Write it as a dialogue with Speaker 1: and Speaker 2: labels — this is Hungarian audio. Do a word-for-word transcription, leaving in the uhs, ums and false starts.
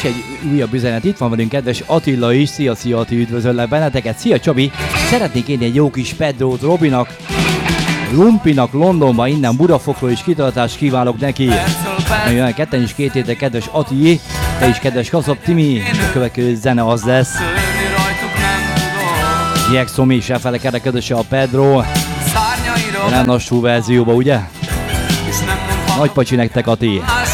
Speaker 1: egy újabb üzenet. Itt van velünk kedves Attila is. Szia, szia Ati, üdvözöllek benneteket. Szia Csabi, szeretnék én egy jó kis Pedrót Robinak, Lumpinak Londonban, innen Budafokról is kitartást kívánok neki. Nagyon ketten is két héten, kedves Ati, te is kedves Kaszab Timi, a következő zene az lesz. Jexomi is elfelekedek, kedves a Pedro. Lenne lassú verzióba, ugye? Nagy pacsi nektek, Ati.